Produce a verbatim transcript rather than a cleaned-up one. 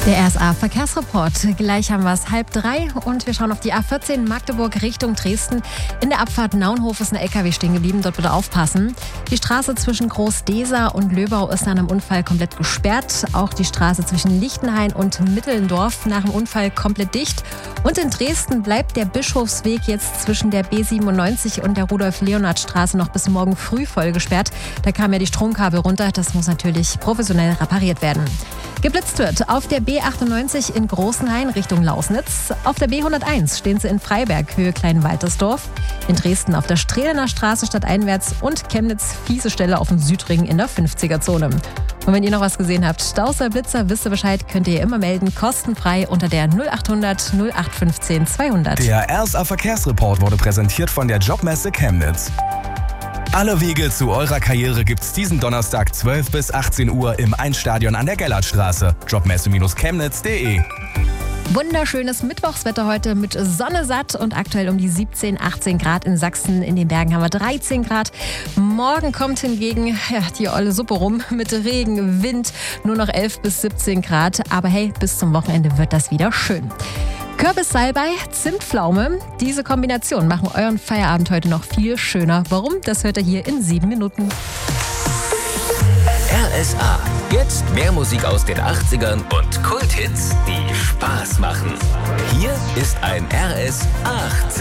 Der R S A-Verkehrsreport. Gleich haben wir es halb drei und wir schauen auf die A vierzehn Magdeburg Richtung Dresden. In der Abfahrt Naunhof ist ein L K W stehen geblieben, dort bitte aufpassen. Die Straße zwischen Groß-Deser und Löbau ist nach einem Unfall komplett gesperrt. Auch die Straße zwischen Lichtenhain und Mittelndorf nach dem Unfall komplett dicht. Und in Dresden bleibt der Bischofsweg jetzt zwischen der B siebenundneunzig und der Rudolf-Leonhard-Straße noch bis morgen früh voll gesperrt. Da kamen ja die Stromkabel runter, das muss natürlich professionell repariert werden. Geblitzt wird auf der B achtundneunzig in Großenhain Richtung Lausnitz. Auf der B hunderteins stehen sie in Freiberg, Höhe Kleinwaltersdorf. In Dresden auf der Strehlener Straße stadteinwärts und Chemnitz fiese Stelle auf dem Südring in der fünfziger-Zone. Und wenn ihr noch was gesehen habt, Staus oder Blitzer, wisst ihr Bescheid, könnt ihr immer melden, kostenfrei unter der null achthundert null acht fünfzehn zweihundert. Der R S A-Verkehrsreport wurde präsentiert von der Jobmesse Chemnitz. Alle Wege zu eurer Karriere gibt's diesen Donnerstag zwölf bis achtzehn Uhr im Einstadion an der Gellertstraße. Jobmesse Chemnitz punkt de. Wunderschönes Mittwochswetter heute mit Sonne satt und aktuell um die siebzehn, achtzehn Grad in Sachsen. In den Bergen haben wir dreizehn Grad. Morgen kommt hingegen ja, die olle Suppe rum mit Regen, Wind, nur noch elf bis siebzehn Grad. Aber hey, bis zum Wochenende wird das wieder schön. Kürbis-Salbei, Zimtpflaume. Diese Kombination machen euren Feierabend heute noch viel schöner. Warum? Das hört ihr hier in sieben Minuten. R S A. Jetzt mehr Musik aus den achtzigern und Kulthits, die Spaß machen. Hier ist ein R S achtzehn.